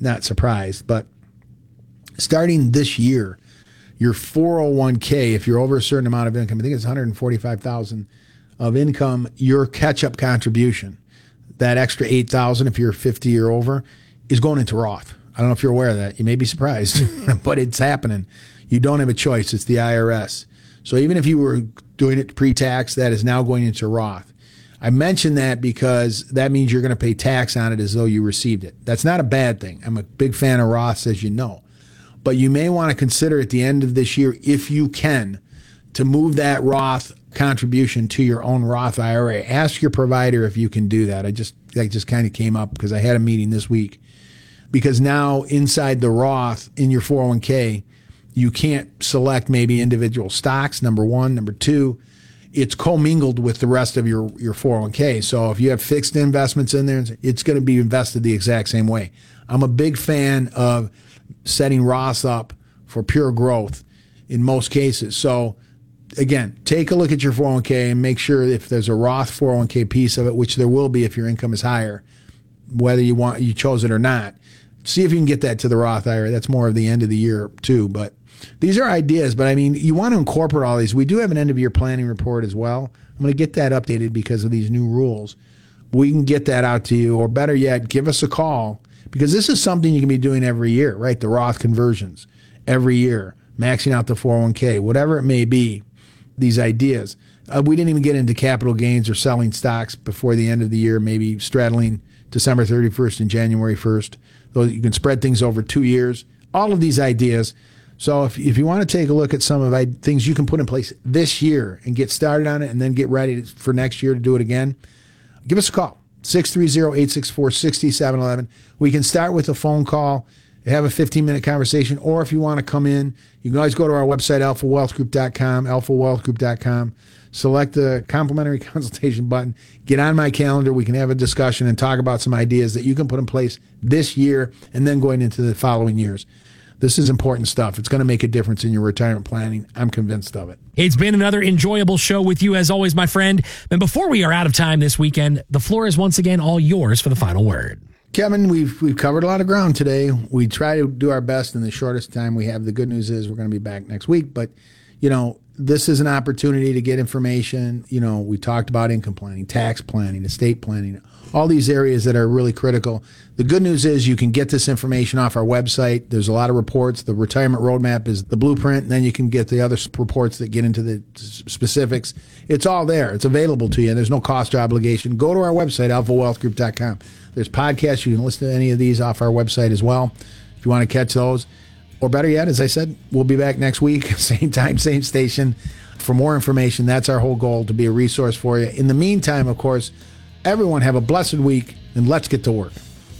not surprised. But starting this year, your 401k, if you're over a certain amount of income, I think it's $145,000 of income, your catch-up contribution, that extra $8,000 if you're 50 or over, is going into Roth. I don't know if you're aware of that. You may be surprised, but it's happening. You don't have a choice. It's the IRS. So even if you were doing it pre-tax, that is now going into Roth. I mention that because that means you're going to pay tax on it as though you received it. That's not a bad thing. I'm a big fan of Roths, as you know. But you may want to consider at the end of this year, if you can, to move that Roth contribution to your own Roth IRA. Ask your provider if you can do that. That just kind of came up because I had a meeting this week. Because now inside the Roth in your 401k, you can't select maybe individual stocks, number one. Number two, it's commingled with the rest of your 401k. So if you have fixed investments in there, it's going to be invested the exact same way. I'm a big fan of setting Roths up for pure growth in most cases. So again, take a look at your 401k and make sure if there's a Roth 401k piece of it, which there will be if your income is higher, whether you chose it or not. See if you can get that to the Roth IRA. That's more of the end of the year too. But these are ideas. But I mean, you want to incorporate all these. We do have an end of year planning report as well. I'm going to get that updated because of these new rules. We can get that out to you, or better yet, give us a call, because this is something you can be doing every year, right? The Roth conversions every year, maxing out the 401k, whatever it may be, these ideas. We didn't even get into capital gains or selling stocks before the end of the year, maybe straddling December 31st and January 1st. Though you can spread things over 2 years. All of these ideas. So if you want to take a look at some of things you can put in place this year and get started on it and then get ready for next year to do it again, give us a call. 630-864-6711. We can start with a phone call, have a 15-minute conversation, or if you want to come in, you can always go to our website, alphawealthgroup.com, select the complimentary consultation button, get on my calendar. We can have a discussion and talk about some ideas that you can put in place this year and then going into the following years. This is important stuff. It's going to make a difference in your retirement planning. I'm convinced of it. It's been another enjoyable show with you, as always, my friend. And before we are out of time this weekend, the floor is once again all yours for the final word. Kevin, we've covered a lot of ground today. We try to do our best in the shortest time we have. The good news is we're going to be back next week. But, this is an opportunity to get information. We talked about income planning, tax planning, estate planning, all these areas that are really critical. The good news is you can get this information off our website. There's a lot of reports. The retirement roadmap is the blueprint, and then you can get the other reports that get into the specifics. It's all there. It's available to you. There's no cost or obligation. Go to our website, alphawealthgroup.com. There's podcasts. You can listen to any of these off our website as well if you want to catch those. Or better yet, as I said, we'll be back next week, same time, same station, for more information. That's our whole goal, to be a resource for you. In the meantime, of course, everyone have a blessed week, and let's get to work.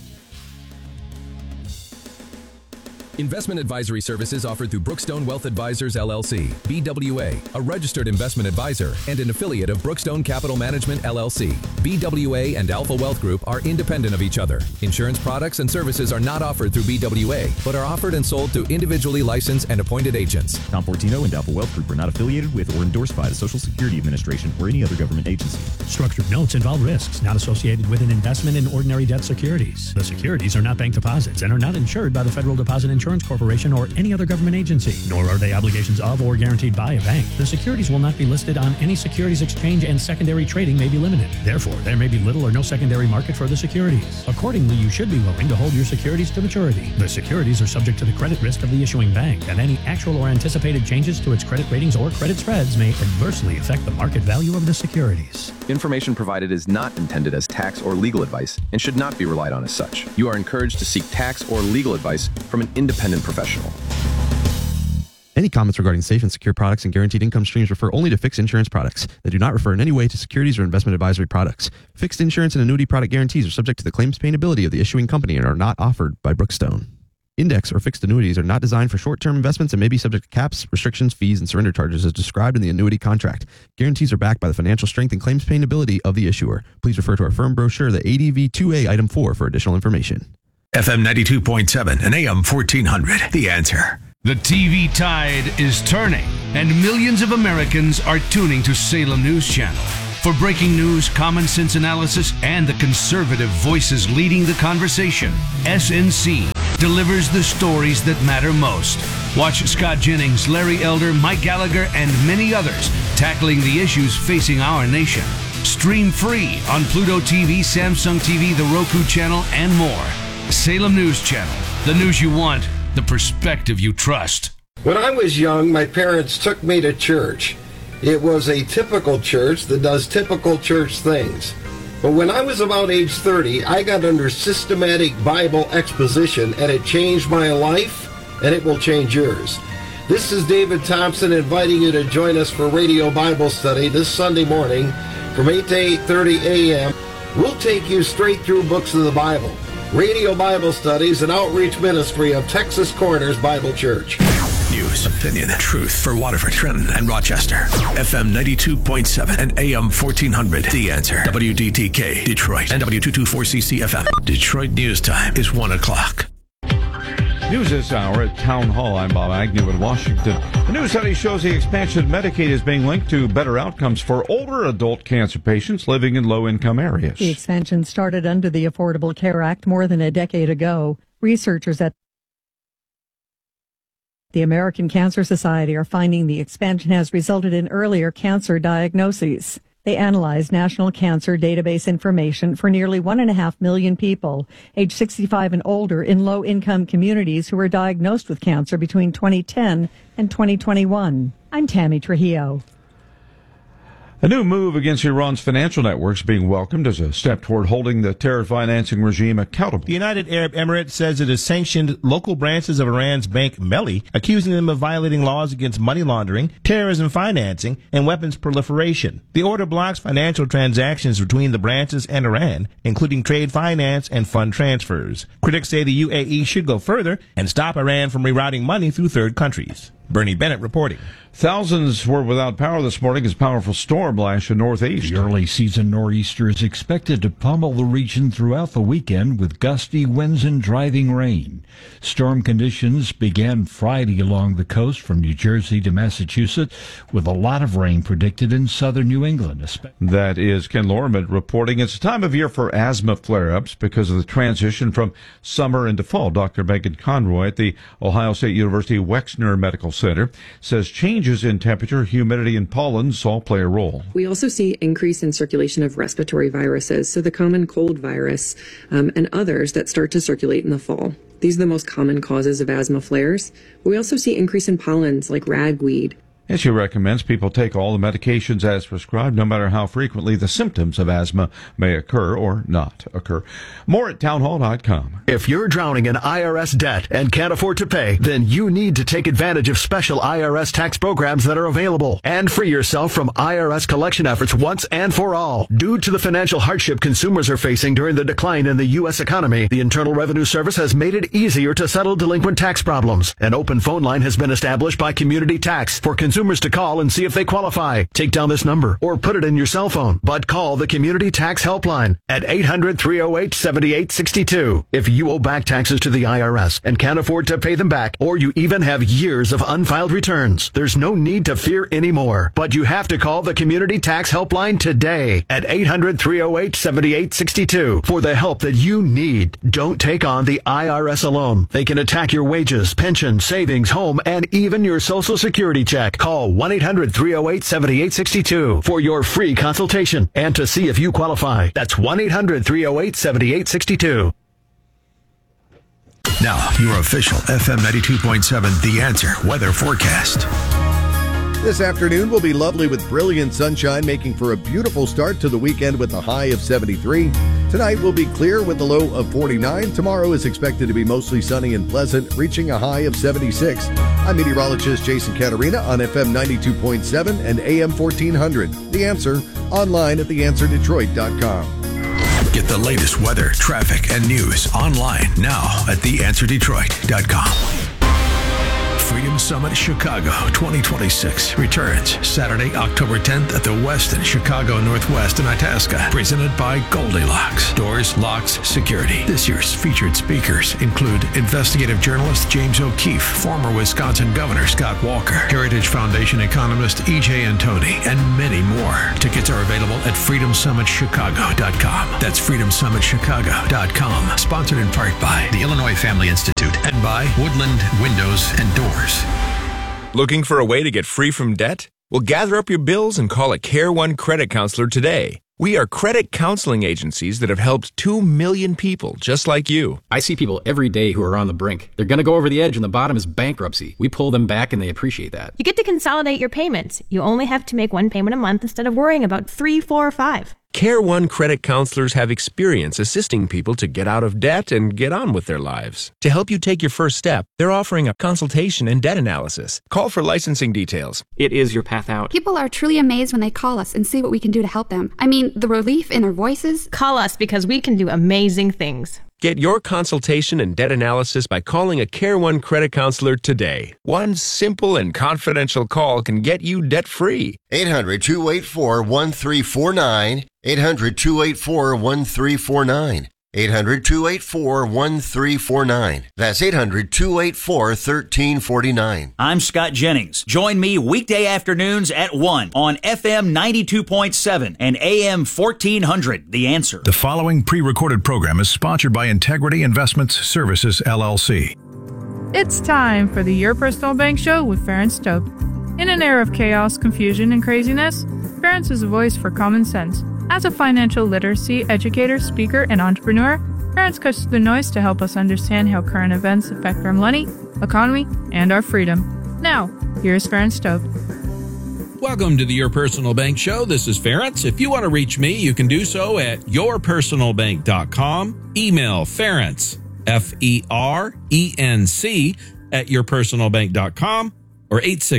Investment advisory services offered through Brookstone Wealth Advisors, LLC, BWA, a registered investment advisor and an affiliate of Brookstone Capital Management, LLC. BWA and Alpha Wealth Group are independent of each other. Insurance products and services are not offered through BWA, but are offered and sold to individually licensed and appointed agents. Tom Fortino and Alpha Wealth Group are not affiliated with or endorsed by the Social Security Administration or any other government agency. Structured notes involve risks not associated with an investment in ordinary debt securities. The securities are not bank deposits and are not insured by the Federal Deposit Insurance Corporation or any other government agency, nor are they obligations of or guaranteed by a bank. The securities will not be listed on any securities exchange, and secondary trading may be limited. Therefore, there may be little or no secondary market for the securities. Accordingly, you should be willing to hold your securities to maturity. The securities are subject to the credit risk of the issuing bank, and any actual or anticipated changes to its credit ratings or credit spreads may adversely affect the market value of the securities. Information provided is not intended as tax or legal advice and should not be relied on as such. You are encouraged to seek tax or legal advice from an independent professional. Any comments regarding safe and secure products and guaranteed income streams refer only to fixed insurance products. They do not refer in any way to securities or investment advisory products. Fixed insurance and annuity product guarantees are subject to the claims paying ability of the issuing company and are not offered by Brookstone. Index or fixed annuities are not designed for short-term investments and may be subject to caps, restrictions, fees, and surrender charges as described in the annuity contract. Guarantees are backed by the financial strength and claims paying ability of the issuer. Please refer to our firm brochure, the ADV 2A Item 4, for additional information. FM 92.7 and AM 1400, The Answer. The TV tide is turning, and millions of Americans are tuning to Salem News Channel. For breaking news, common sense analysis, and the conservative voices leading the conversation, SNC delivers the stories that matter most. Watch Scott Jennings, Larry Elder, Mike Gallagher, and many others tackling the issues facing our nation. Stream free on Pluto TV, Samsung TV, the Roku channel, and more. Salem News Channel. The news you want, the perspective you trust. When I was young, my parents took me to church. It was a typical church that does typical church things. But when I was about age 30, I got under systematic Bible exposition, and it changed my life, and it will change yours. This is David Thompson inviting you to join us for Radio Bible Study this Sunday morning from 8 to 8:30 a.m. We'll take you straight through books of the Bible. Radio Bible Study is an outreach ministry of Texas Corners Bible Church. News, opinion, truth for Waterford, Trenton, and Rochester. FM 92.7 and AM 1400. The Answer. WDTK, Detroit, and W224CC-FM. Detroit News Time is 1 o'clock. News this hour at Town Hall. I'm Bob Agnew in Washington. The new study shows the expansion of Medicaid is being linked to better outcomes for older adult cancer patients living in low-income areas. The expansion started under the Affordable Care Act more than a decade ago. Researchers at the American Cancer Society are finding the expansion has resulted in earlier cancer diagnoses. They analyzed national cancer database information for nearly 1.5 million people, age 65 and older, in low-income communities who were diagnosed with cancer between 2010 and 2021. I'm Tammy Trujillo. A new move against Iran's financial networks being welcomed as a step toward holding the terror financing regime accountable. The United Arab Emirates says it has sanctioned local branches of Iran's bank Melli, accusing them of violating laws against money laundering, terrorism financing, and weapons proliferation. The order blocks financial transactions between the branches and Iran, including trade finance and fund transfers. Critics say the UAE should go further and stop Iran from rerouting money through third countries. Bernie Bennett reporting. Thousands were without power this morning as powerful storm lashed the northeast. The early season nor'easter is expected to pummel the region throughout the weekend with gusty winds and driving rain. Storm conditions began Friday along the coast from New Jersey to Massachusetts, with a lot of rain predicted in southern New England. That is Ken Lorman reporting. It's a time of year for asthma flare-ups because of the transition from summer into fall. Dr. Megan Conroy at the Ohio State University Wexner Medical Center says changes in temperature, humidity, and pollens all play a role. We also see increase in circulation of respiratory viruses, so the common cold virus and others that start to circulate in the fall. These are the most common causes of asthma flares. We also see increase in pollens like ragweed. And she recommends people take all the medications as prescribed, no matter how frequently the symptoms of asthma may occur or not occur. More at townhall.com. If you're drowning in IRS debt and can't afford to pay, then you need to take advantage of special IRS tax programs that are available and free yourself from IRS collection efforts once and for all. Due to the financial hardship consumers are facing during the decline in the U.S. economy, the Internal Revenue Service has made it easier to settle delinquent tax problems. An open phone line has been established by Community Tax for consumers to call and see if they qualify. Take down this number or put it in your cell phone, but call the Community Tax Helpline at 800-308-7862. If you owe back taxes to the IRS and can't afford to pay them back, or you even have years of unfiled returns, there's no need to fear anymore. But you have to call the Community Tax Helpline today at 800-308-7862 for the help that you need. Don't take on the IRS alone. They can attack your wages, pension, savings, home, and even your Social Security check. Call 1-800-308-7862 for your free consultation and to see if you qualify. That's 1-800-308-7862. Now, your official FM 92.7 The Answer weather forecast. This afternoon will be lovely with brilliant sunshine, making for a beautiful start to the weekend with a high of 73. Tonight will be clear with a low of 49. Tomorrow is expected to be mostly sunny and pleasant, reaching a high of 76. I'm meteorologist Jason Caterina on FM 92.7 and AM 1400. The Answer, online at theanswerdetroit.com. Get the latest weather, traffic, and news online now at theanswerdetroit.com. Freedom Summit Chicago 2026 returns Saturday, October 10th at the Westin Chicago Northwest in Itasca. Presented by Goldilocks. Doors, locks, security. This year's featured speakers include investigative journalist James O'Keefe, former Wisconsin Governor Scott Walker, Heritage Foundation economist E.J. Antoni, and many more. Tickets are available at freedomsummitchicago.com. That's freedomsummitchicago.com. Sponsored in part by the Illinois Family Institute and by Woodland Windows and Doors. Looking for a way to get free from debt? Well, gather up your bills and call a Care One credit counselor today. We are credit counseling agencies that have helped 2 million people just like you. I see people every day who are on the brink. They're going to go over the edge and the bottom is bankruptcy. We pull them back and they appreciate that. You get to consolidate your payments. You only have to make one payment a month instead of worrying about 3, 4, or 5. Care One credit counselors have experience assisting people to get out of debt and get on with their lives. To help you take your first step, they're offering a consultation and debt analysis. Call for licensing details. It is your path out. People are truly amazed when they call us and see what we can do to help them. I mean, the relief in their voices. Call us because we can do amazing things. Get your consultation and debt analysis by calling a Care One credit counselor today. One simple and confidential call can get you debt-free. 800-284-1349. 800-284-1349. 800-284-1349. That's 800-284-1349. I'm Scott Jennings. Join me weekday afternoons at 1 on FM 92.7 and AM 1400. The Answer. The following pre-recorded program is sponsored by Integrity Investments Services, LLC. It's time for the Your Personal Bank Show with Ferenc Toth. In an era of chaos, confusion, and craziness, Ferenc is a voice for common sense. As a financial literacy educator, speaker, and entrepreneur, Ferenc cuts through the noise to help us understand how current events affect our money, economy, and our freedom. Now, here's Ferenc Toth. Welcome to the Your Personal Bank Show. This is Ferenc. If you want to reach me, you can do so at yourpersonalbank.com. Email Ferenc, F-E-R-E-N-C, at yourpersonalbank.com or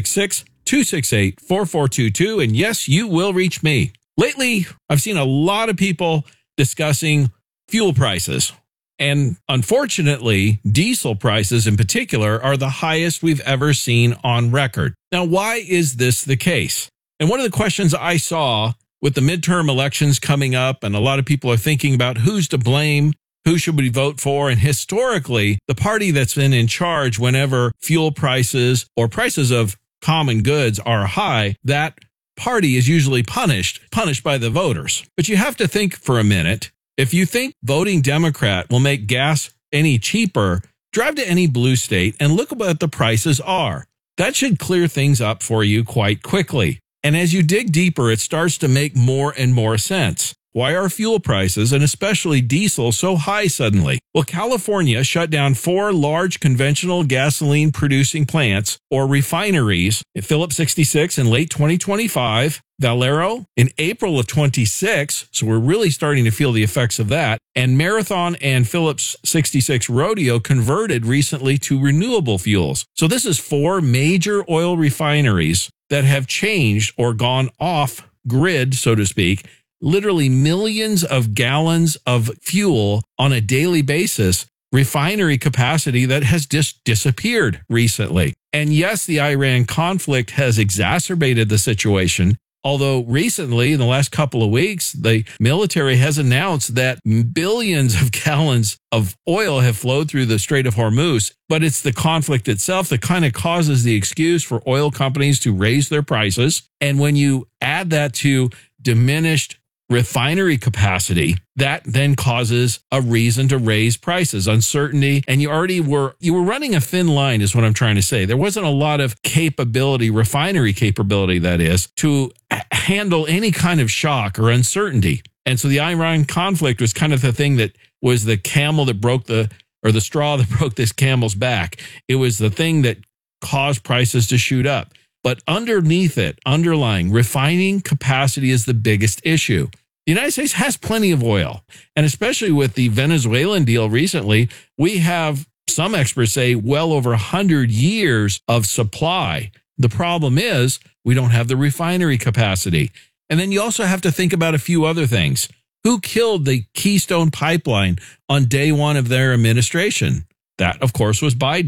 866-268-4422. And yes, you will reach me. Lately, I've seen a lot of people discussing fuel prices. And unfortunately, diesel prices in particular are the highest we've ever seen on record. Now, why is this the case? And one of the questions I saw with the midterm elections coming up, and a lot of people are thinking about who's to blame, who should we vote for? And historically, the party that's been in charge whenever fuel prices or prices of common goods are high, that party is usually punished by the voters. But you have to think for a minute. If you think voting Democrat will make gas any cheaper, drive to any blue state and look at what the prices are. That should clear things up for you quite quickly. And as you dig deeper, it starts to make more and more sense. Why are fuel prices, and especially diesel, so high suddenly? Well, California shut down 4 large conventional gasoline producing plants or refineries, Phillips 66 in late 2025, Valero in April of 26, so we're really starting to feel the effects of that, and Marathon and Phillips 66 Rodeo converted recently to renewable fuels. So this is 4 major oil refineries that have changed or gone off grid, so to speak, literally millions of gallons of fuel on a daily basis, refinery capacity that has just disappeared recently. And yes, the Iran conflict has exacerbated the situation, although recently, in the last couple of weeks, the military has announced that billions of gallons of oil have flowed through the Strait of Hormuz. But it's the conflict itself that kind of causes the excuse for oil companies to raise their prices. And when you add that to diminished refinery capacity, that then causes a reason to raise prices, uncertainty. And you were running a thin line is what I'm trying to say. There wasn't a lot of capability, refinery capability, that is, to handle any kind of shock or uncertainty. And so the Iran conflict was kind of the thing that was the camel that broke the straw that broke this camel's back. It was the thing that caused prices to shoot up. But underneath it, underlying, refining capacity is the biggest issue. The United States has plenty of oil, and especially with the Venezuelan deal recently, we have, some experts say, well over 100 years of supply. The problem is we don't have the refinery capacity. And then you also have to think about a few other things. Who killed the Keystone Pipeline on day one of their administration? That, of course, was Biden.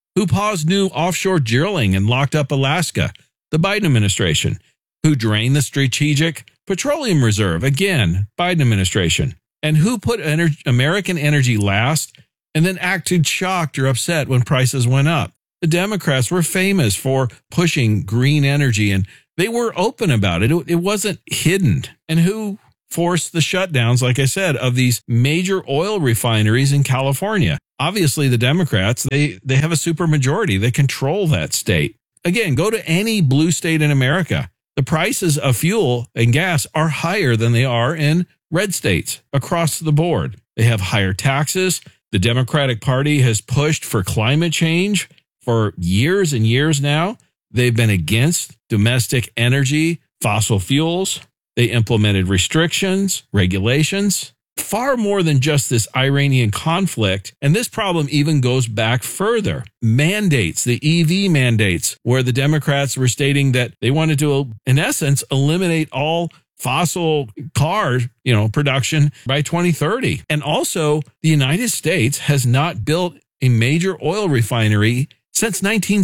Who paused new offshore drilling and locked up Alaska? The Biden administration. Who drained the Strategic Petroleum Reserve? Again, Biden administration. And who put American energy last and then acted shocked or upset when prices went up? The Democrats were famous for pushing green energy, and they were open about it. It wasn't hidden. And who forced the shutdowns, like I said, of these major oil refineries in California? Obviously, the Democrats, they have a supermajority. They control that state. Again, go to any blue state in America. The prices of fuel and gas are higher than they are in red states across the board. They have higher taxes. The Democratic Party has pushed for climate change for years and years now. They've been against domestic energy, fossil fuels. They implemented restrictions, regulations, far more than just this Iranian conflict. And this problem even goes back further. Mandates, the EV mandates, where the Democrats were stating that they wanted to, in essence, eliminate all fossil car, production by 2030. And also, the United States has not built a major oil refinery since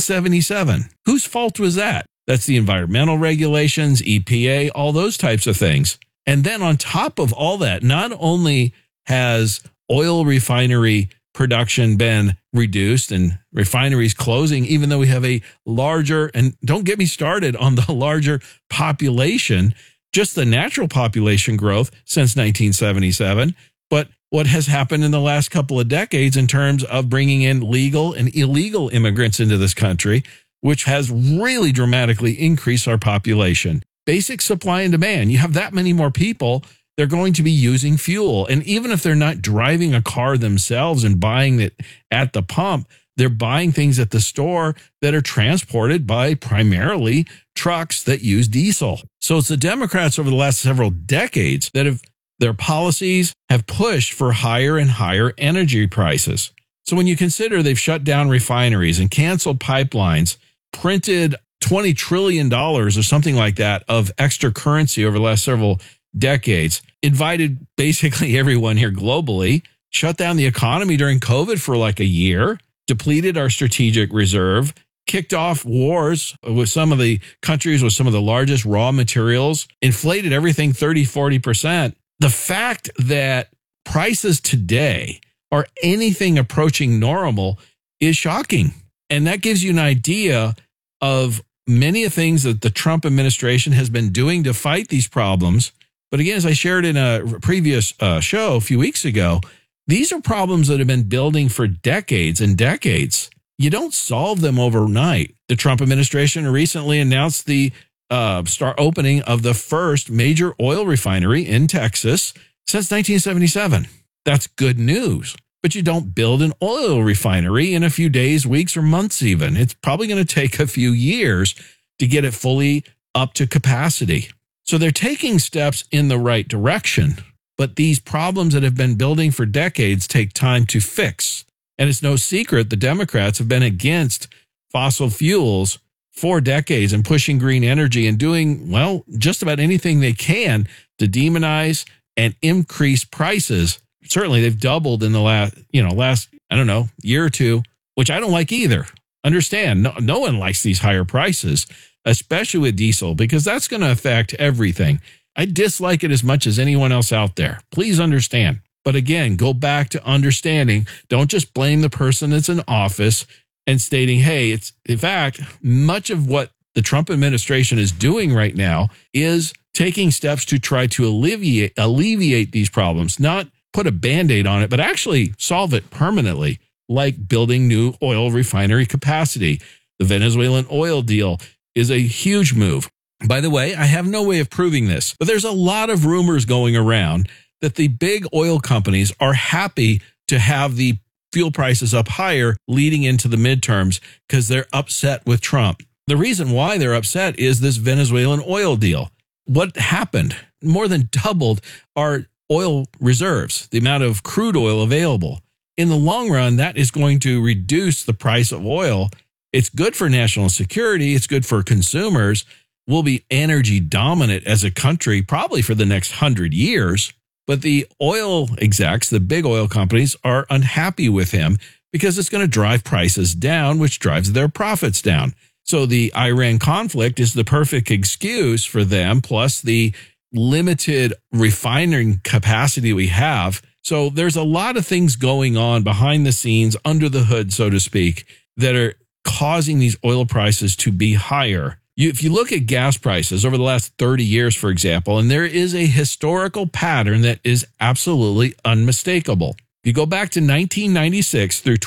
1977. Whose fault was that? That's the environmental regulations, EPA, all those types of things. And then on top of all that, not only has oil refinery production been reduced and refineries closing, even though we have a larger, and don't get me started on the larger population, just the natural population growth since 1977, but what has happened in the last couple of decades in terms of bringing in legal and illegal immigrants into this country, which has really dramatically increased our population. Basic supply and demand. You have that many more people, they're going to be using fuel. And even if they're not driving a car themselves and buying it at the pump, they're buying things at the store that are transported by primarily trucks that use diesel. So it's the Democrats over the last several decades that their policies have pushed for higher and higher energy prices. So when you consider they've shut down refineries and canceled pipelines, printed $20 trillion or something like that of extra currency over the last several decades, invited basically everyone here globally, shut down the economy during COVID for like a year, depleted our strategic reserve, kicked off wars with some of the countries with some of the largest raw materials, inflated everything 30-40%. The fact that prices today are anything approaching normal is shocking. And that gives you an idea of many things that the Trump administration has been doing to fight these problems. But again, as I shared in a previous show a few weeks ago, these are problems that have been building for decades and decades. You don't solve them overnight. The Trump administration recently announced the start opening of the first major oil refinery in Texas since 1977. That's good news. But you don't build an oil refinery in a few days, weeks, or months even. It's probably going to take a few years to get it fully up to capacity. So they're taking steps in the right direction, but these problems that have been building for decades take time to fix. And it's no secret the Democrats have been against fossil fuels for decades and pushing green energy and doing, well, just about anything they can to demonize and increase prices. Certainly they've doubled in the last, year or two, which I don't like either. Understand, no one likes these higher prices, especially with diesel, because that's going to affect everything. I dislike it as much as anyone else out there. Please understand. But again, go back to understanding. Don't just blame the person that's in office and stating, hey, it's in fact, much of what the Trump administration is doing right now is taking steps to try to alleviate these problems, not put a Band-Aid on it, but actually solve it permanently, like building new oil refinery capacity. The Venezuelan oil deal is a huge move. By the way, I have no way of proving this, but there's a lot of rumors going around that the big oil companies are happy to have the fuel prices up higher leading into the midterms because they're upset with Trump. The reason why they're upset is this Venezuelan oil deal. What happened? More than doubled our oil reserves, the amount of crude oil available. In the long run, that is going to reduce the price of oil. It's good for national security. It's good for consumers. We'll be energy dominant as a country probably for the next 100 years. But the oil execs, the big oil companies, are unhappy with him because it's going to drive prices down, which drives their profits down. So the Iran conflict is the perfect excuse for them, plus the limited refining capacity we have. So there's a lot of things going on behind the scenes, under the hood, so to speak, that are causing these oil prices to be higher. If you look at gas prices over the last 30 years, for example, and there is a historical pattern that is absolutely unmistakable. If you go back to 1996 through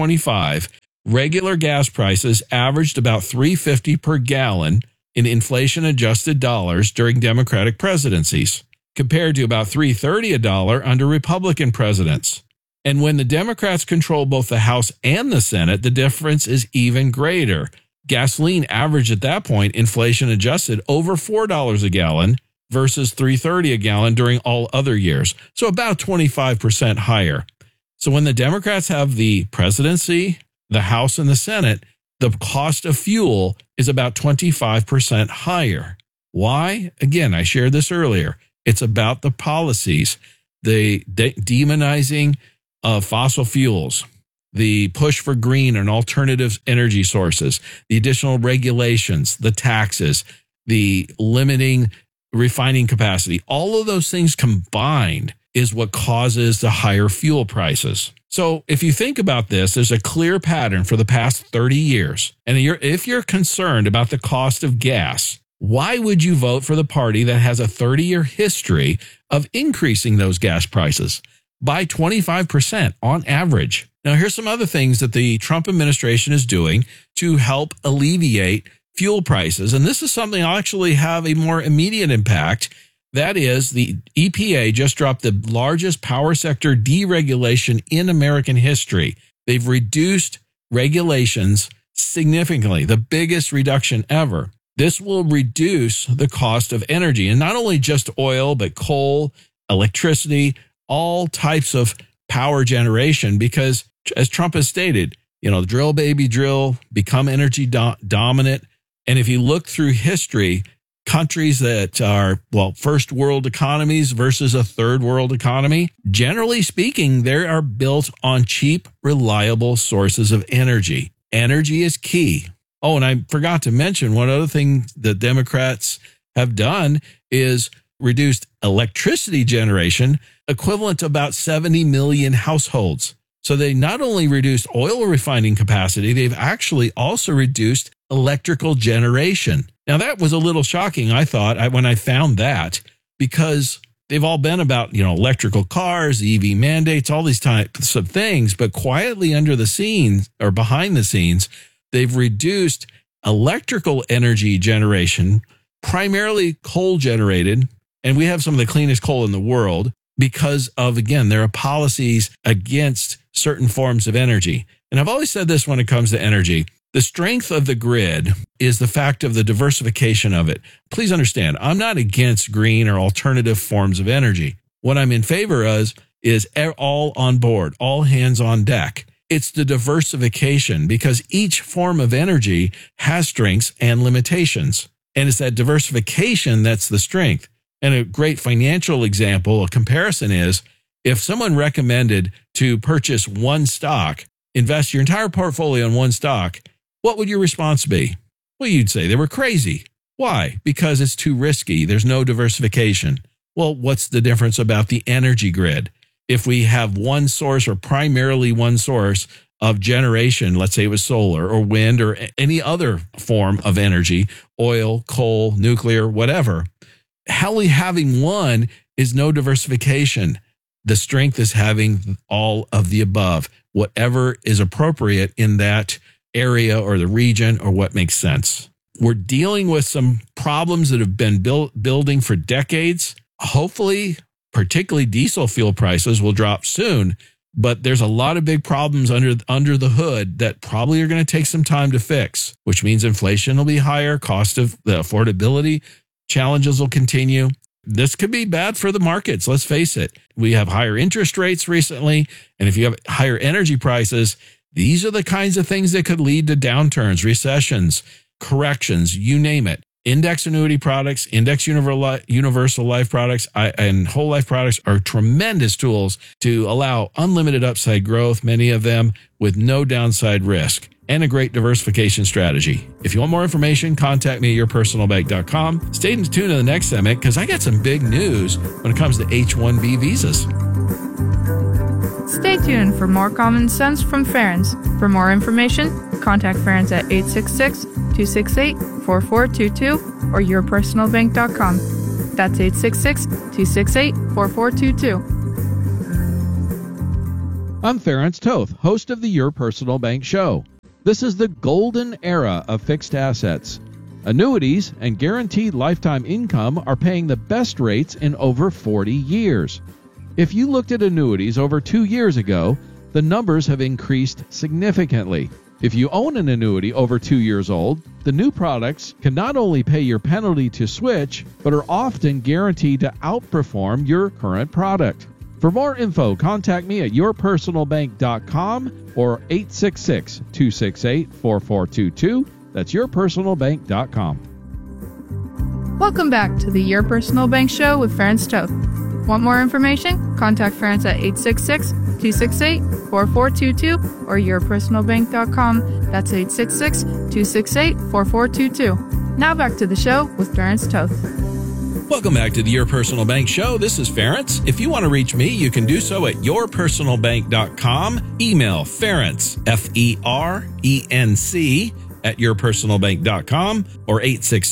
2025, regular gas prices averaged about $3.50 per gallon in inflation-adjusted dollars during Democratic presidencies, compared to about $3.30 a dollar under Republican presidents. And when the Democrats control both the House and the Senate, the difference is even greater. Gasoline averaged at that point, inflation-adjusted, over $4 a gallon versus $3.30 a gallon during all other years. So about 25% higher. So when the Democrats have the presidency, the House, and the Senate, the cost of fuel is about 25% higher. Why? Again, I shared this earlier. It's about the policies, the demonizing of fossil fuels, the push for green and alternative energy sources, the additional regulations, the taxes, the limiting refining capacity. All of those things combined is what causes the higher fuel prices. So if you think about this, there's a clear pattern for the past 30 years. And if you're concerned about the cost of gas, why would you vote for the party that has a 30-year history of increasing those gas prices by 25% on average? Now, here's some other things that the Trump administration is doing to help alleviate fuel prices. And this is something I'll actually have a more immediate impact. That is, the EPA just dropped the largest power sector deregulation in American history. They've reduced regulations significantly, the biggest reduction ever. This will reduce the cost of energy, and not only just oil, but coal, electricity, all types of power generation, because as Trump has stated, drill, baby, drill, become energy dominant. And if you look through history, countries that are, first world economies versus a third world economy, generally speaking, they are built on cheap, reliable sources of energy. Energy is key. Oh, and I forgot to mention one other thing the Democrats have done is reduced electricity generation equivalent to about 70 million households. So they not only reduced oil refining capacity, they've actually also reduced electrical generation. Now, that was a little shocking, I thought, when I found that, because they've all been about, electrical cars, EV mandates, all these types of things. But quietly under the scenes or behind the scenes, they've reduced electrical energy generation, primarily coal generated. And we have some of the cleanest coal in the world because of, again, there are policies against certain forms of energy. And I've always said this when it comes to energy. The strength of the grid is the fact of the diversification of it. Please understand, I'm not against green or alternative forms of energy. What I'm in favor of is all on board, all hands on deck. It's the diversification, because each form of energy has strengths and limitations. And it's that diversification that's the strength. And a great financial example, a comparison is, if someone recommended to purchase one stock, invest your entire portfolio in one stock, what would your response be? Well, you'd say they were crazy. Why? Because it's too risky. There's no diversification. Well, what's the difference about the energy grid? If we have one source or primarily one source of generation, let's say it was solar or wind or any other form of energy, oil, coal, nuclear, whatever, having one is no diversification. The strength is having all of the above, whatever is appropriate in that area or the region or what makes sense. We're dealing with some problems that have been building for decades. Hopefully, particularly diesel fuel prices will drop soon, but there's a lot of big problems under the hood that probably are going to take some time to fix, which means inflation will be higher, cost of the affordability challenges will continue. This could be bad for the markets. Let's face it. We have higher interest rates recently. And if you have higher energy prices, these are the kinds of things that could lead to downturns, recessions, corrections, you name it. Index annuity products, index universal life products, and whole life products are tremendous tools to allow unlimited upside growth, many of them with no downside risk, and a great diversification strategy. If you want more information, contact me at yourpersonalbank.com. Stay tuned to the next segment because I got some big news when it comes to H-1B visas. Stay tuned for more common sense from Ference. For more information, contact Ference at 866-268-4422 or yourpersonalbank.com. That's 866-268-4422. I'm Ference Toth, host of the Your Personal Bank Show. This is the golden era of fixed assets. Annuities and guaranteed lifetime income are paying the best rates in over 40 years. If you looked at annuities over 2 years ago, the numbers have increased significantly. If you own an annuity over 2 years old, the new products can not only pay your penalty to switch, but are often guaranteed to outperform your current product. For more info, contact me at yourpersonalbank.com or 866-268-4422. That's yourpersonalbank.com. Welcome back to the Your Personal Bank Show with Ference Toth. Want more information? Contact Ference at 866-268-4422 or yourpersonalbank.com. That's 866-268-4422. Now back to the show with Ference Toth. Welcome back to the Your Personal Bank Show. This is Ference. If you want to reach me, you can do so at yourpersonalbank.com. Email Ference, F-E-R-E-N-C, at yourpersonalbank.com or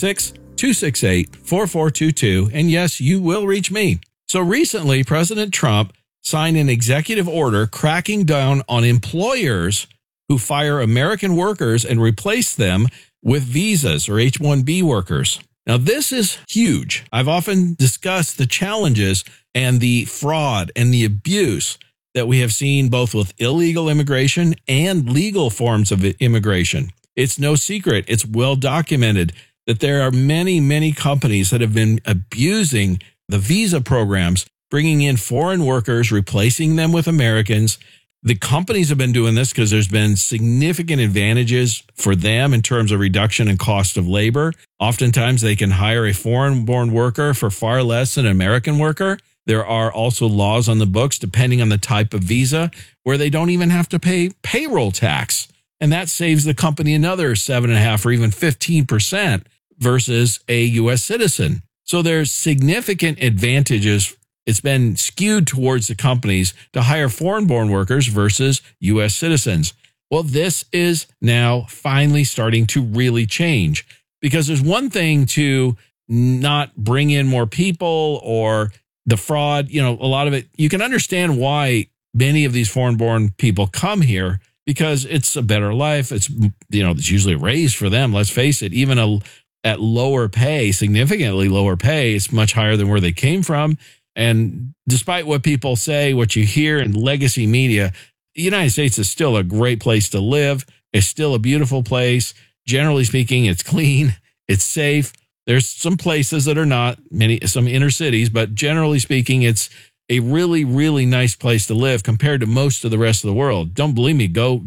866-268-4422. And yes, you will reach me. So recently, President Trump signed an executive order cracking down on employers who fire American workers and replace them with visas or H-1B workers. Now, this is huge. I've often discussed the challenges and the fraud and the abuse that we have seen both with illegal immigration and legal forms of immigration. It's no secret. It's well documented that there are many, many companies that have been abusing the visa programs, bringing in foreign workers, replacing them with Americans. The companies have been doing this because there's been significant advantages for them in terms of reduction in cost of labor. Oftentimes, they can hire a foreign-born worker for far less than an American worker. There are also laws on the books, depending on the type of visa, where they don't even have to pay payroll tax. And that saves the company another 7.5% or even 15% versus a U.S. citizen. So there's significant advantages. It's been skewed towards the companies to hire foreign-born workers versus U.S. citizens. Well, this is now finally starting to really change because there's one thing to not bring in more people or the fraud. You know, a lot of it, you can understand why many of these foreign-born people come here because it's a better life. It's, you know, it's usually a raise for them. Let's face it, even at lower pay, significantly lower pay, it's much higher than where they came from. And despite what people say, what you hear in legacy media, the United States is still a great place to live. It's still a beautiful place. Generally speaking, it's clean. It's safe. There's some places that are not, some inner cities, but generally speaking, it's a really, really nice place to live compared to most of the rest of the world. Don't believe me? Go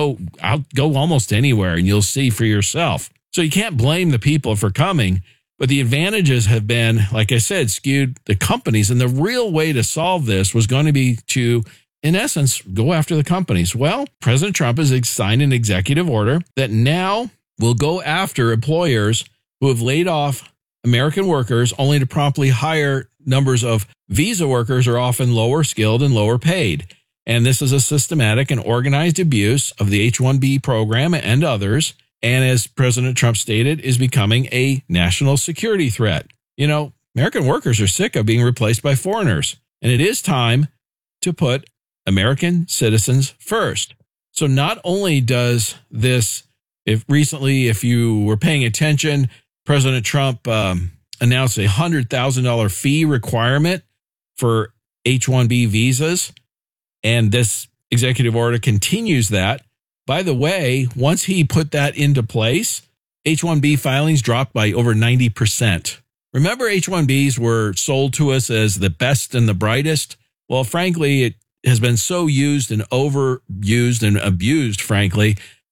almost anywhere and you'll see for yourself. So you can't blame the people for coming. But the advantages have been, like I said, skewed the companies. And the real way to solve this was going to be to, in essence, go after the companies. Well, President Trump has signed an executive order that now will go after employers who have laid off American workers only to promptly hire numbers of visa workers who are often lower skilled and lower paid. And this is a systematic and organized abuse of the H-1B program and others. And as President Trump stated, is becoming a national security threat. You know, American workers are sick of being replaced by foreigners, and it is time to put American citizens first. So not only does this, if you were paying attention, President Trump announced a $100,000 fee requirement for H-1B visas, and this executive order continues that. By the way, once he put that into place, H-1B filings dropped by over 90%. Remember, H-1Bs were sold to us as the best and the brightest? Well, frankly, it has been so used and overused and abused, frankly,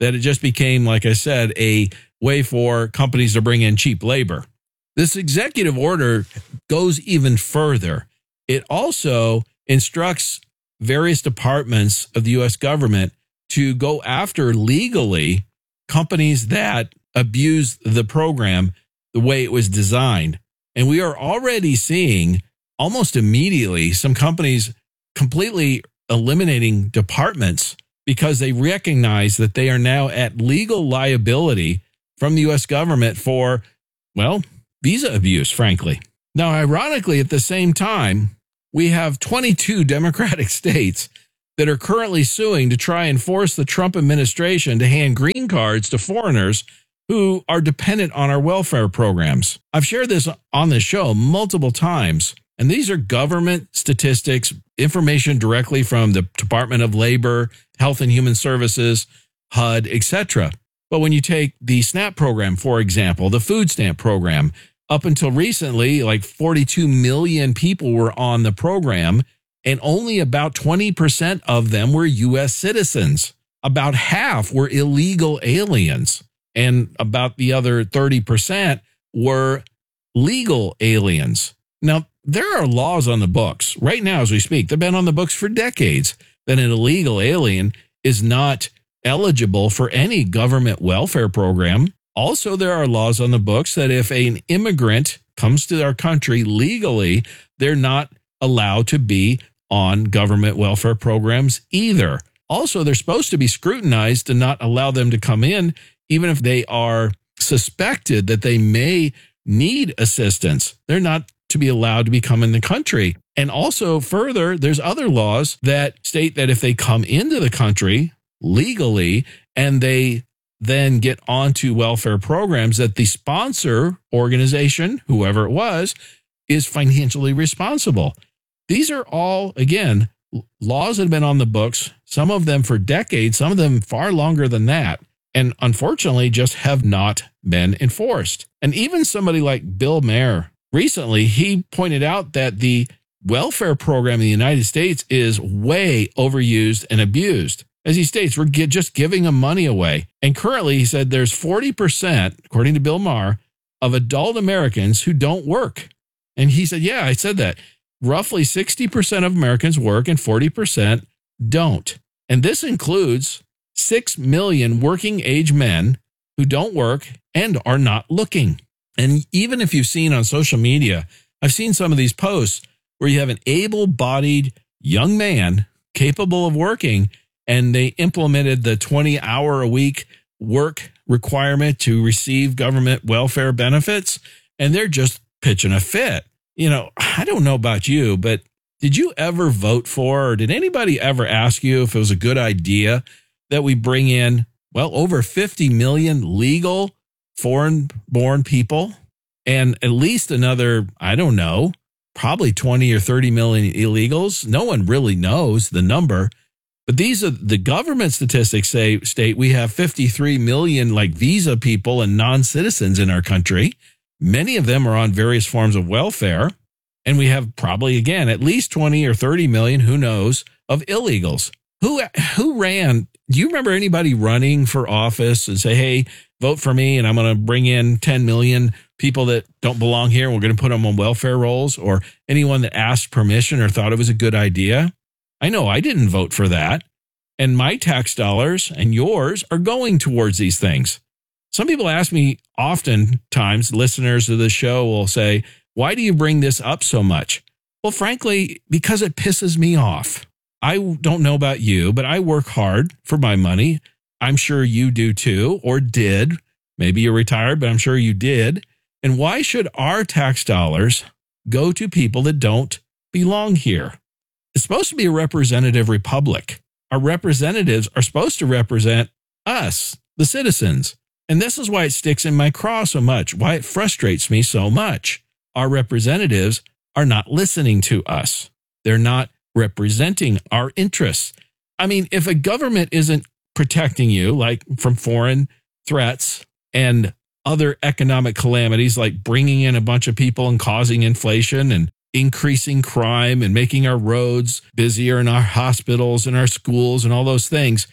that it just became, like I said, a way for companies to bring in cheap labor. This executive order goes even further. It also instructs various departments of the U.S. government to go after legally companies that abuse the program the way it was designed. And we are already seeing almost immediately some companies completely eliminating departments because they recognize that they are now at legal liability from the U.S. government for, well, visa abuse, frankly. Now, ironically, at the same time, we have 22 Democratic states that are currently suing to try and force the Trump administration to hand green cards to foreigners who are dependent on our welfare programs. I've shared this on this show multiple times, and these are government statistics, information directly from the Department of Labor, Health and Human Services, HUD, etc. But when you take the SNAP program, for example, the food stamp program, up until recently, like 42 million people were on the program, and only about 20% of them were U.S. citizens. About half were illegal aliens, and about the other 30% were legal aliens. Now, there are laws on the books right now as we speak. They've been on the books for decades that an illegal alien is not eligible for any government welfare program. Also, there are laws on the books that if an immigrant comes to our country legally, they're not allowed to be on government welfare programs either. Also, they're supposed to be scrutinized and not allow them to come in, even if they are suspected that they may need assistance. They're not to be allowed to become in the country. And also further, there's other laws that state that if they come into the country legally and they then get onto welfare programs, that the sponsor organization, whoever it was, is financially responsible. These are all, again, laws that have been on the books, some of them for decades, some of them far longer than that, and unfortunately just have not been enforced. And even somebody like Bill Maher, recently, he pointed out that the welfare program in the United States is way overused and abused. As he states, we're just giving them money away. And currently, he said there's 40%, according to Bill Maher, of adult Americans who don't work. And he said, yeah, I said that. Roughly 60% of Americans work and 40% don't. And this includes 6 million working age men who don't work and are not looking. And even if you've seen on social media, I've seen some of these posts where you have an able-bodied young man capable of working, and they implemented the 20-hour-a-week work requirement to receive government welfare benefits, and they're just pitching a fit. You know, I don't know about you, but did you ever vote for, or did anybody ever ask you if it was a good idea that we bring in, well, over 50 million legal foreign-born people and at least another, I don't know, probably 20 or 30 million illegals? No one really knows the number. But these are the government statistics state we have 53 million like visa people and non-citizens in our country. Many of them are on various forms of welfare. And we have probably, again, at least 20 or 30 million, who knows, of illegals. Who ran? Do you remember anybody running for office and say, hey, vote for me and I'm going to bring in 10 million people that don't belong here and we're going to put them on welfare rolls? Or anyone that asked permission or thought it was a good idea? I know I didn't vote for that. And my tax dollars and yours are going towards these things. Some people ask me oftentimes, listeners of the show will say, why do you bring this up so much? Well, frankly, because it pisses me off. I don't know about you, but I work hard for my money. I'm sure you do too, or did. Maybe you're retired, but I'm sure you did. And why should our tax dollars go to people that don't belong here? It's supposed to be a representative republic. Our representatives are supposed to represent us, the citizens. And this is why it sticks in my craw so much, why it frustrates me so much. Our representatives are not listening to us. They're not representing our interests. I mean, if a government isn't protecting you, like from foreign threats and other economic calamities, like bringing in a bunch of people and causing inflation and increasing crime and making our roads busier and our hospitals and our schools and all those things,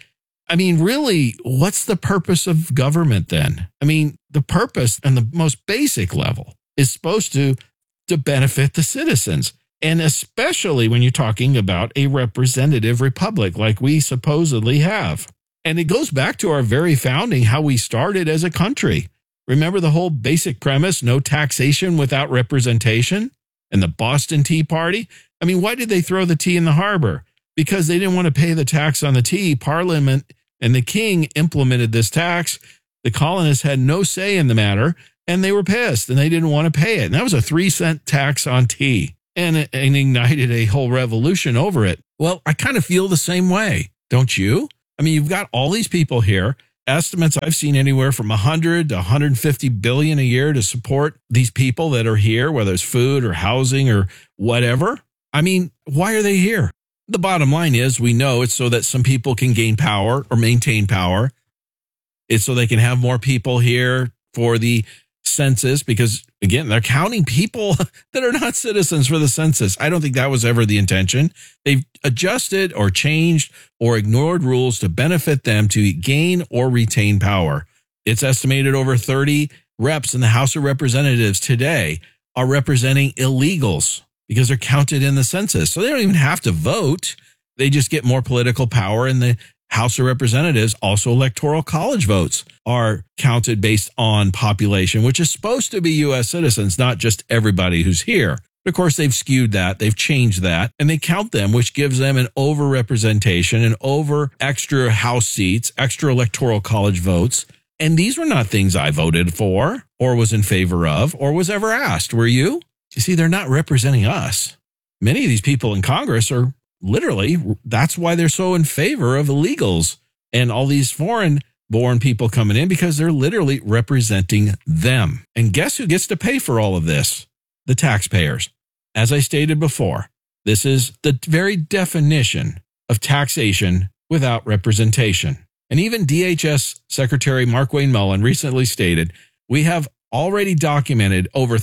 I mean, really, what's the purpose of government then? I mean, the purpose on the most basic level is supposed to benefit the citizens. And especially when you're talking about a representative republic like we supposedly have. And it goes back to our very founding, how we started as a country. Remember the whole basic premise, no taxation without representation? And the Boston Tea Party? I mean, why did they throw the tea in the harbor? Because they didn't want to pay the tax on the tea. Parliament and the king implemented this tax. The colonists had no say in the matter, and they were pissed, and they didn't want to pay it. And that was a 3-cent tax on tea, and it ignited a whole revolution over it. Well, I kind of feel the same way, don't you? I mean, you've got all these people here. Estimates I've seen anywhere from 100 to 150 billion a year to support these people that are here, whether it's food or housing or whatever. I mean, why are they here? The bottom line is we know it's so that some people can gain power or maintain power. It's so they can have more people here for the census because, again, they're counting people that are not citizens for the census. I don't think that was ever the intention. They've adjusted or changed or ignored rules to benefit them to gain or retain power. It's estimated over 30 reps in the House of Representatives today are representing illegals because they're counted in the census. So they don't even have to vote. They just get more political power in the House of Representatives. Also, electoral college votes are counted based on population, which is supposed to be U.S. citizens, not just everybody who's here. But of course, they've skewed that. They've changed that, and they count them, which gives them an overrepresentation and over extra House seats, extra electoral college votes. And these were not things I voted for or was in favor of or was ever asked. Were you? You see, they're not representing us. Many of these people in Congress are literally, that's why they're so in favor of illegals and all these foreign-born people coming in, because they're literally representing them. And guess who gets to pay for all of this? The taxpayers. As I stated before, this is the very definition of taxation without representation. And even DHS Secretary Markwayne Mullin recently stated, we have already documented over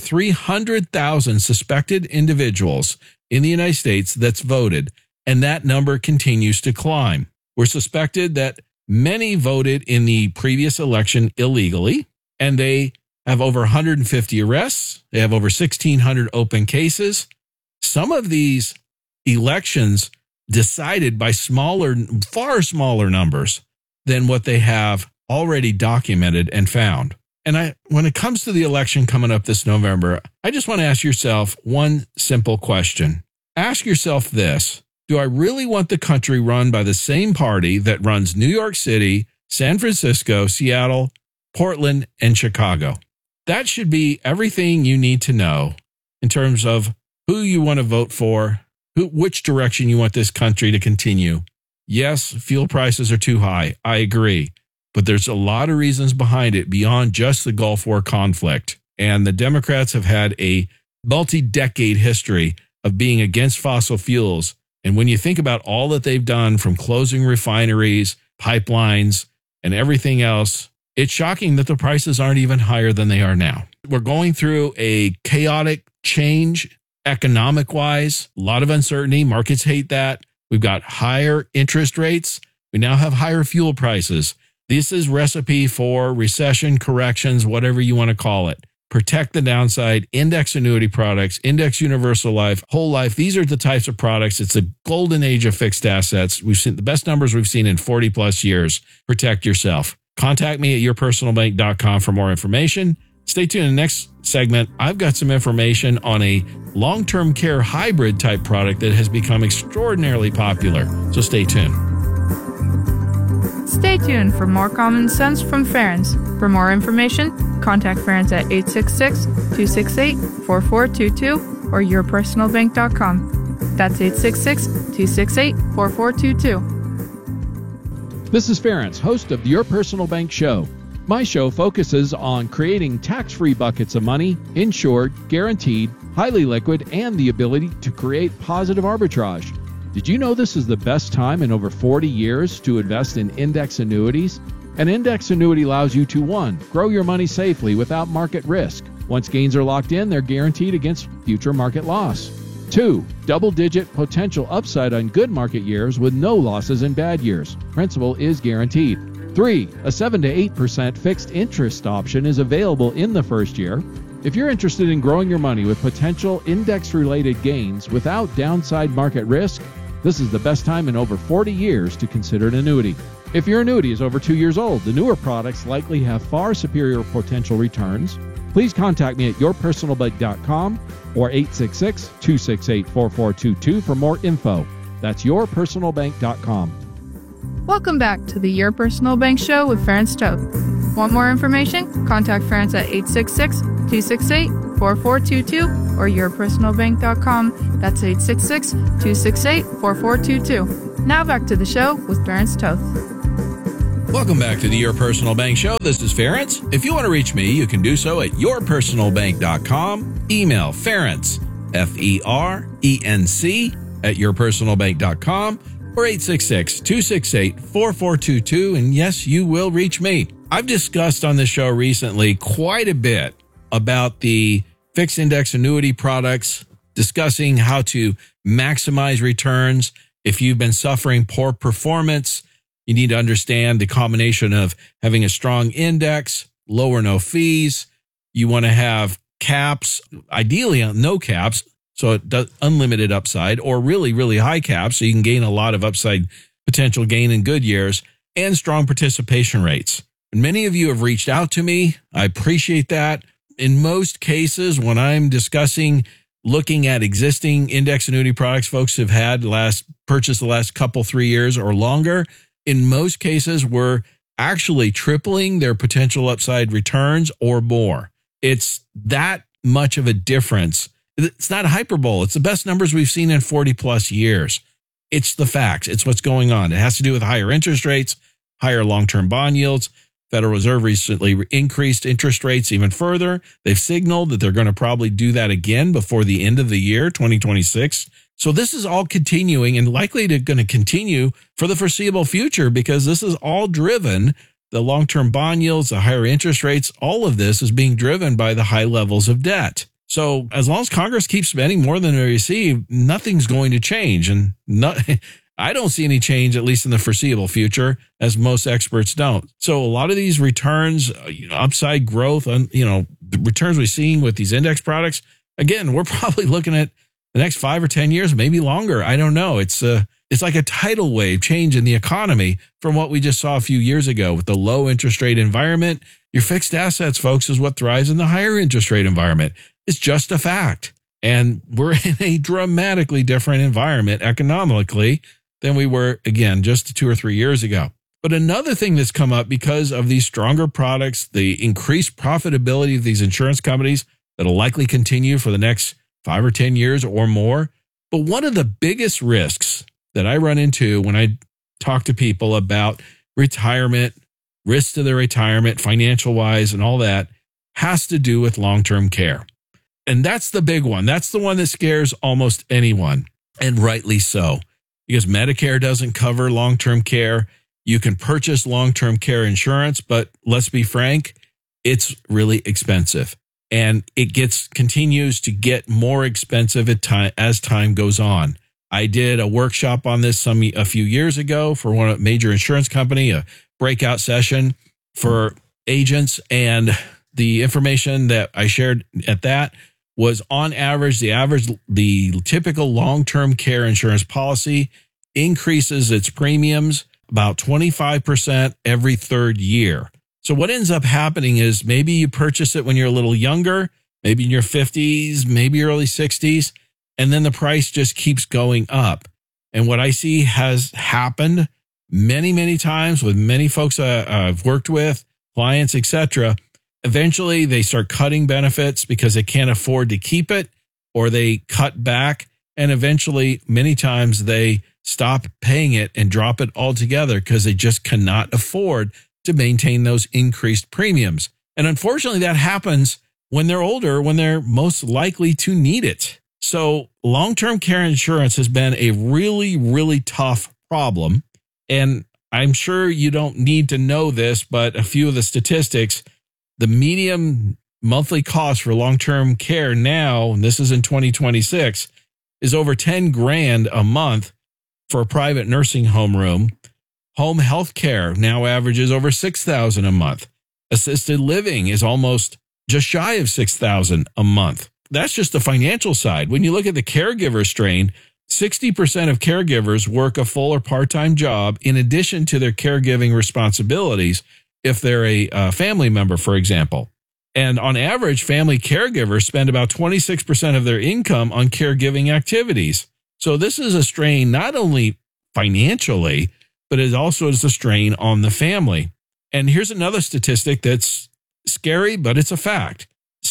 300,000 suspected individuals in the United States that's voted, and that number continues to climb. We're suspected that many voted in the previous election illegally, and they have over 150 arrests. They have over 1,600 open cases. Some of these elections decided by far smaller numbers than what they have already documented and found. And when it comes to the election coming up this November, I just want to ask yourself one simple question. Ask yourself this: do I really want the country run by the same party that runs New York City, San Francisco, Seattle, Portland, and Chicago? That should be everything you need to know in terms of who you want to vote for, which direction you want this country to continue. Yes, fuel prices are too high. I agree. But there's a lot of reasons behind it beyond just the Gulf War conflict. And the Democrats have had a multi-decade history of being against fossil fuels. And when you think about all that they've done, from closing refineries, pipelines, and everything else, it's shocking that the prices aren't even higher than they are now. We're going through a chaotic change economic-wise, a lot of uncertainty. Markets hate that. We've got higher interest rates. We now have higher fuel prices. This is recipe for recession, corrections, whatever you want to call it. Protect the downside, index annuity products, index universal life, whole life. These are the types of products. It's a golden age of fixed assets. We've seen the best numbers we've seen in 40 plus years. Protect yourself. Contact me at yourpersonalbank.com for more information. Stay tuned in the next segment. I've got some information on a long-term care hybrid type product that has become extraordinarily popular. So stay tuned. Stay tuned for more common sense from Ferens. For more information, contact Ferens at 866-268-4422 or yourpersonalbank.com. That's 866-268-4422. This is Ferens, host of the Your Personal Bank Show. My show focuses on creating tax-free buckets of money, insured, guaranteed, highly liquid, and the ability to create positive arbitrage. Did you know this is the best time in over 40 years to invest in index annuities? An index annuity allows you to 1. Grow your money safely without market risk. Once gains are locked in, they're guaranteed against future market loss. 2. Double-digit potential upside on good market years with no losses in bad years. Principal is guaranteed. 3. A 7 to 8% fixed interest option is available in the first year. If you're interested in growing your money with potential index-related gains without downside market risk, this is the best time in over 40 years to consider an annuity. If your annuity is over 2 years old, the newer products likely have far superior potential returns. Please contact me at yourpersonalbank.com or 866-268-4422 for more info. That's yourpersonalbank.com. Welcome back to the Your Personal Bank Show with Ferenc Toth. Want more information? Contact Ferenc at 866-268-4422 or yourpersonalbank.com. That's 866-268-4422. Now back to the show with Ferenc Toth. Welcome back to the Your Personal Bank Show. This is Ferenc. If you want to reach me, you can do so at yourpersonalbank.com. Email Ferenc, F-E-R-E-N-C, at yourpersonalbank.com or 866-268-4422. And yes, you will reach me. I've discussed on this show recently quite a bit about the fixed index annuity products, discussing how to maximize returns. If you've been suffering poor performance, you need to understand the combination of having a strong index, low or no fees. You want to have caps, ideally no caps, so it does unlimited upside, or really, really high caps, so you can gain a lot of upside potential gain in good years, and strong participation rates. And many of you have reached out to me. I appreciate that. In most cases, when I'm discussing looking at existing index annuity products folks have had purchased the last couple, 3 years or longer, in most cases, we're actually tripling their potential upside returns or more. It's that much of a difference. It's not hyperbole. It's the best numbers we've seen in 40 plus years. It's the facts. It's what's going on. It has to do with higher interest rates, higher long-term bond yields. Federal Reserve recently increased interest rates even further. They've signaled that they're going to probably do that again before the end of the year, 2026. So this is all continuing and likely going to continue for the foreseeable future, because this is all driven, the long-term bond yields, the higher interest rates, all of this is being driven by the high levels of debt. So as long as Congress keeps spending more than they receive, nothing's going to change. And I don't see any change, at least in the foreseeable future, as most experts don't. So a lot of these returns, upside growth, the returns we're seeing with these index products, again, we're probably looking at the next 5 or 10 years, maybe longer. I don't know. It's like a tidal wave change in the economy from what we just saw a few years ago with the low interest rate environment. Your fixed assets, folks, is what thrives in the higher interest rate environment. It's just a fact. And we're in a dramatically different environment economically than we were, again, just 2 or 3 years ago. But another thing that's come up because of these stronger products, the increased profitability of these insurance companies that'll likely continue for the next 5 or 10 years or more. But one of the biggest risks that I run into when I talk to people about retirement, risks to their retirement, financial wise, and all that, has to do with long-term care. And that's the big one. That's the one that scares almost anyone, and rightly so, because Medicare doesn't cover long-term care. You can purchase long-term care insurance, but let's be frank, it's really expensive. And it continues to get more expensive as time goes on. I did a workshop on this a few years ago for one major insurance company, a breakout session for agents, and the information that I shared at that was, on average, the typical long-term care insurance policy increases its premiums about 25% every third year. So what ends up happening is maybe you purchase it when you're a little younger, maybe in your 50s, maybe early 60s, and then the price just keeps going up. And what I see has happened many, many times with many folks I've worked with, clients, etc. Eventually, they start cutting benefits because they can't afford to keep it, or they cut back, and eventually, many times, they stop paying it and drop it altogether because they just cannot afford to maintain those increased premiums. And unfortunately, that happens when they're older, when they're most likely to need it. So long-term care insurance has been a really, really tough problem. And I'm sure you don't need to know this, but a few of the statistics, the median monthly cost for long-term care now, and this is in 2026, is over 10 grand a month for a private nursing home room. Home health care now averages over $6,000 a month. Assisted living is almost just shy of $6,000 a month. That's just the financial side. When you look at the caregiver strain, 60% of caregivers work a full or part-time job in addition to their caregiving responsibilities if they're a family member, for example. And on average, family caregivers spend about 26% of their income on caregiving activities. So this is a strain not only financially, but it also is a strain on the family. And here's another statistic that's scary, but it's a fact.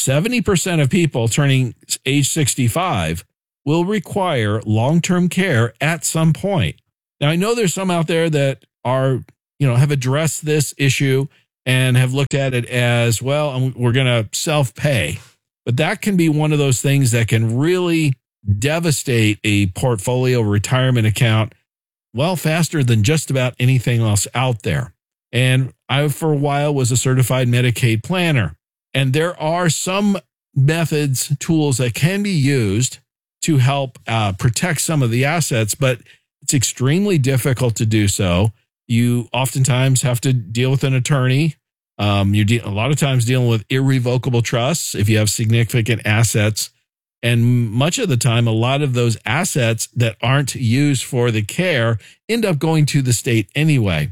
70% of people turning age 65 will require long-term care at some point. Now, I know there's some out there that are, have addressed this issue and have looked at it as, well, we're going to self-pay. But that can be one of those things that can really devastate a portfolio retirement account, well, faster than just about anything else out there. And I, for a while, was a certified Medicaid planner. And there are some methods, tools that can be used to help protect some of the assets, but it's extremely difficult to do so. You oftentimes have to deal with an attorney. You're a lot of times dealing with irrevocable trusts if you have significant assets. And much of the time, a lot of those assets that aren't used for the care end up going to the state anyway.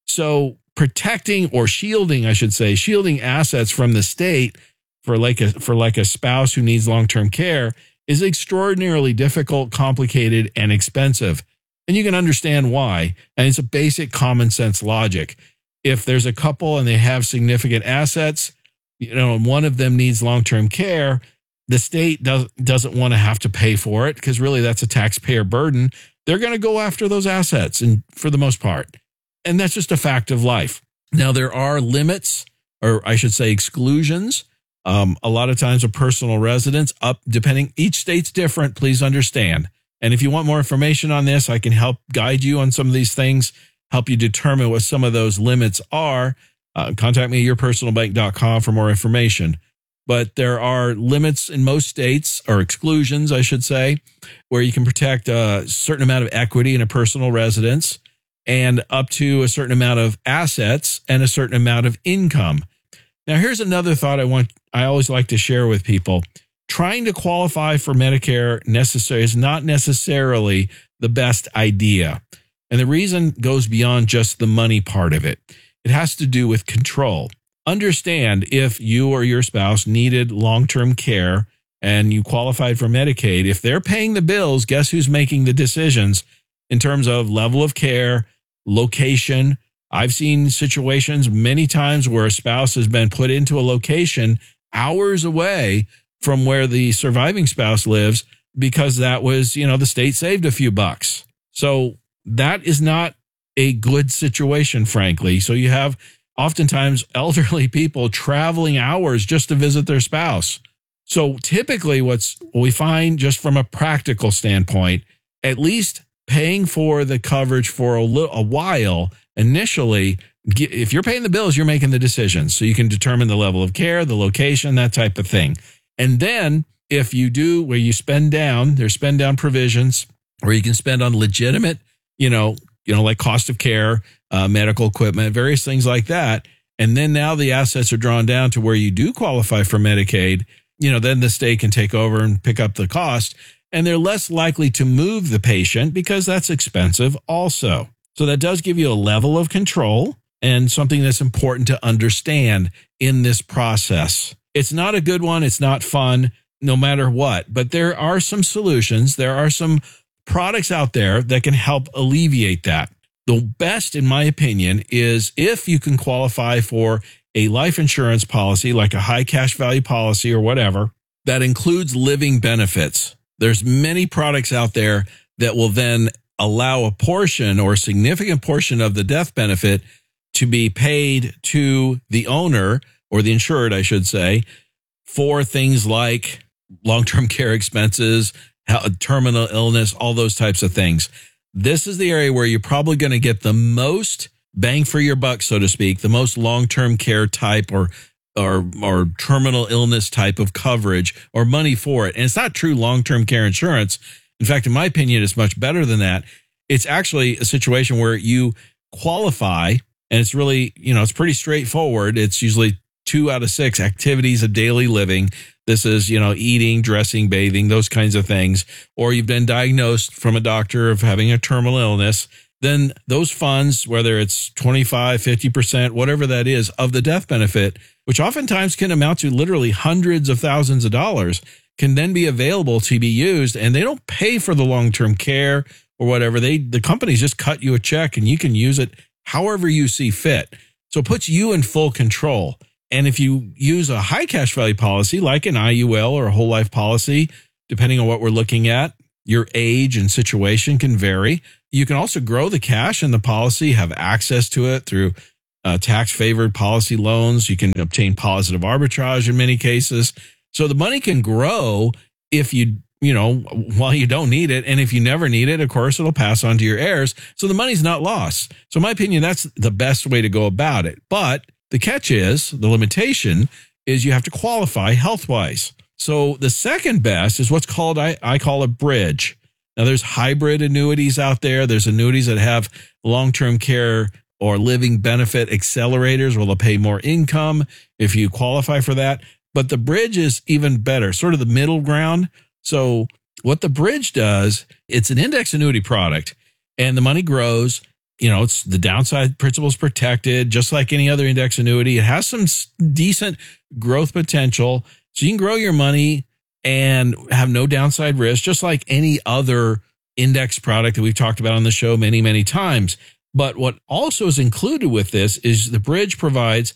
So protecting or shielding, I should say, shielding assets from the state for like a spouse who needs long-term care is extraordinarily difficult, complicated, and expensive. And you can understand why. And it's a basic common sense logic. If there's a couple and they have significant assets, and one of them needs long-term care, the state doesn't want to have to pay for it because really that's a taxpayer burden. They're going to go after those assets, and for the most part. And that's just a fact of life. Now, there are limits, or I should say exclusions. A lot of times a personal residence depending, each state's different, please understand. And if you want more information on this, I can help guide you on some of these things, help you determine what some of those limits are. Contact me at yourpersonalbank.com for more information. But there are limits in most states, or exclusions, I should say, where you can protect a certain amount of equity in a personal residence and up to a certain amount of assets and a certain amount of income. Now, here's another thought I always like to share with people. Trying to qualify for Medicare is not necessarily the best idea. And the reason goes beyond just the money part of it. It has to do with control. Understand, if you or your spouse needed long-term care and you qualified for Medicaid, if they're paying the bills, guess who's making the decisions in terms of level of care, location? I've seen situations many times where a spouse has been put into a location hours away from where the surviving spouse lives because that was, the state saved a few bucks. So that is not a good situation, frankly. So you have oftentimes elderly people traveling hours just to visit their spouse. So typically what we find, just from a practical standpoint, at least paying for the coverage for a while initially, if you're paying the bills, you're making the decisions. So you can determine the level of care, the location, that type of thing. And then if you do where you spend down, there's spend down provisions where you can spend on legitimate, like cost of care, medical equipment, various things like that. And then now the assets are drawn down to where you do qualify for Medicaid, then the state can take over and pick up the cost. And they're less likely to move the patient because that's expensive also. So that does give you a level of control and something that's important to understand in this process. It's not a good one. It's not fun, no matter what. But there are some solutions. There are some products out there that can help alleviate that. The best, in my opinion, is if you can qualify for a life insurance policy, like a high cash value policy or whatever, that includes living benefits. There's many products out there that will then allow a portion or a significant portion of the death benefit to be paid to the owner, or the insured, I should say, for things like long-term care expenses, terminal illness, all those types of things. This is the area where you're probably going to get the most bang for your buck, so to speak, the most long-term care type or terminal illness type of coverage or money for it. And it's not true long-term care insurance In fact, in my opinion, it's much better than that. It's actually a situation where you qualify, and it's really, it's pretty straightforward. It's usually 2 out of 6 activities of daily living. This is, eating, dressing, bathing, those kinds of things. Or you've been diagnosed from a doctor of having a terminal illness. Then those funds, whether it's 25, 50%, whatever that is of the death benefit, which oftentimes can amount to literally hundreds of thousands of dollars, can then be available to be used. And they don't pay for the long-term care or whatever. The companies just cut you a check and you can use it however you see fit. So it puts you in full control. And if you use a high cash value policy like an IUL or a whole life policy, depending on what we're looking at, your age and situation can vary. You can also grow the cash in the policy, have access to it through tax favored policy loans. You can obtain positive arbitrage in many cases. So the money can grow if while you don't need it. And if you never need it, of course, it'll pass on to your heirs. So the money's not lost. So in my opinion, that's the best way to go about it. But the catch is, the limitation is you have to qualify health-wise. So the second best is what's called, I call a bridge. Now there's hybrid annuities out there. There's annuities that have long-term care or living benefit accelerators where they'll pay more income if you qualify for that. But the bridge is even better, sort of the middle ground. So what the bridge does, it's an index annuity product and the money grows. It's the downside principle is protected, just like any other index annuity. It has some decent growth potential. So you can grow your money and have no downside risk, just like any other index product that we've talked about on the show many, many times. But what also is included with this is the bridge provides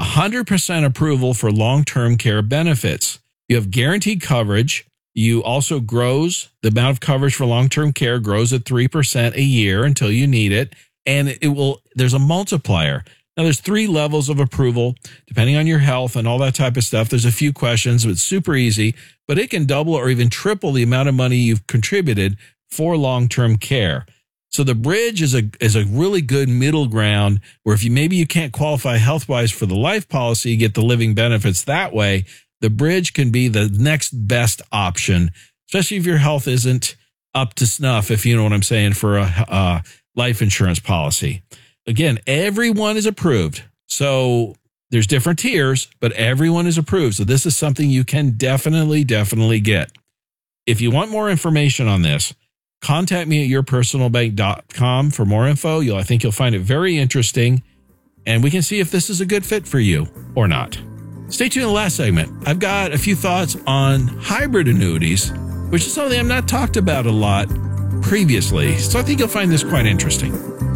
100% approval for long-term care benefits. You have guaranteed coverage. You also grows the amount of coverage for long-term care grows at 3% a year until you need it. And there's a multiplier. Now there's 3 levels of approval, depending on your health and all that type of stuff. There's a few questions, but it's super easy, but it can double or even triple the amount of money you've contributed for long-term care. So the bridge is a really good middle ground where if you can't qualify health-wise for the life policy, you get the living benefits that way. The bridge can be the next best option, especially if your health isn't up to snuff, if you know what I'm saying, for a life insurance policy. Again, everyone is approved. So there's different tiers, but everyone is approved. So this is something you can definitely get. If you want more information on this, contact me at yourpersonalbank.com for more info. I think you'll find it very interesting, and we can see if this is a good fit for you or not. Stay tuned in the last segment. I've got a few thoughts on hybrid annuities, which is something I've not talked about a lot previously. So I think you'll find this quite interesting.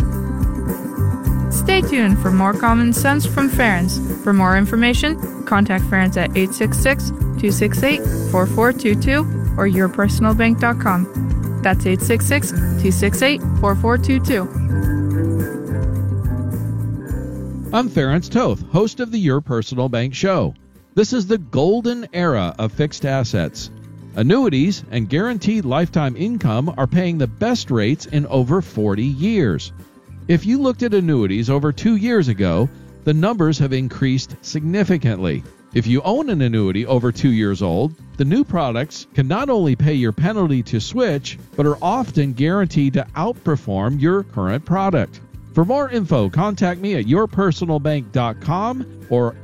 Stay tuned for more common sense from Ference. For more information, contact Ference at 866-268-4422 or yourpersonalbank.com. That's 866-268-4422. I'm Ference Toth, host of the Your Personal Bank Show. This is the golden era of fixed assets. Annuities and guaranteed lifetime income are paying the best rates in over 40 years. If you looked at annuities over 2 years ago, the numbers have increased significantly. If you own an annuity over 2 years old, the new products can not only pay your penalty to switch, but are often guaranteed to outperform your current product. For more info, contact me at yourpersonalbank.com or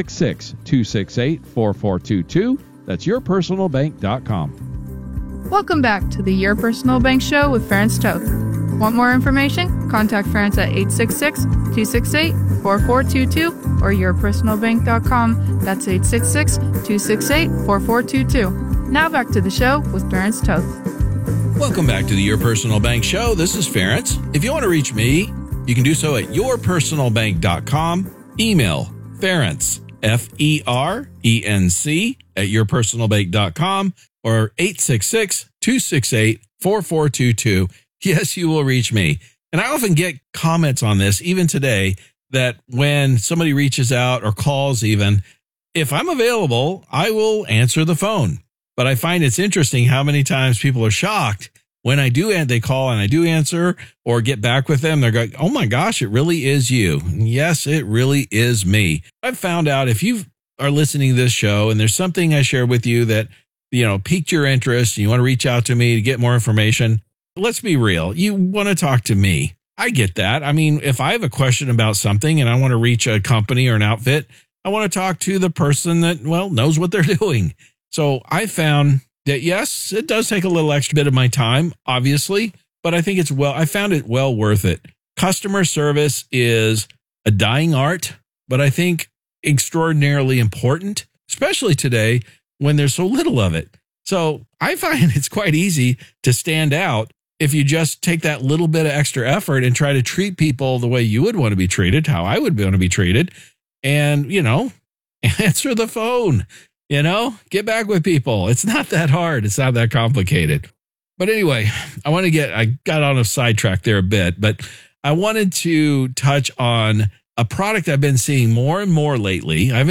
866-268-4422. That's yourpersonalbank.com. Welcome back to the Your Personal Bank Show with Ference Toth. Want more information? Contact Ference at 866-268-4422 or yourpersonalbank.com. That's 866-268-4422. Now back to the show with Ference Toth. Welcome back to the Your Personal Bank Show. This is Ference. If you want to reach me, you can do so at yourpersonalbank.com. Email Ference, F-E-R-E-N-C, at yourpersonalbank.com or 866-268-4422. Yes, you will reach me. And I often get comments on this, even today, that when somebody reaches out or calls even, if I'm available, I will answer the phone. But I find it's interesting how many times people are shocked when I do, and they call and I do answer or get back with them. They're going, oh my gosh, it really is you. And yes, it really is me. I've found out if you are listening to this show and there's something I share with you that piqued your interest, and you want to reach out to me to get more information, let's be real. You want to talk to me. I get that. I mean, if I have a question about something and I want to reach a company or an outfit, I want to talk to the person that, knows what they're doing. So I found that, yes, it does take a little extra bit of my time, obviously, but I think I found it well worth it. Customer service is a dying art, but I think extraordinarily important, especially today when there's so little of it. So I find it's quite easy to stand out if you just take that little bit of extra effort and try to treat people the way you would want to be treated, how I would want to be treated, and, answer the phone, get back with people. It's not that hard. It's not that complicated. But anyway, I got on a sidetrack there a bit, but I wanted to touch on a product I've been seeing more and more lately.